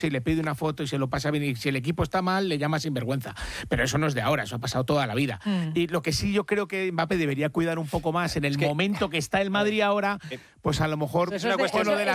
si le pide una foto y se lo pasa bien, y si el equipo está mal, le llama sinvergüenza. Pero eso no es de ahora, eso ha pasado toda la vida. Y lo que sí yo creo que Mbappé debería cuidar un poco más en el momento que está el Madrid ahora, pues a lo mejor es una cuestión con lo de la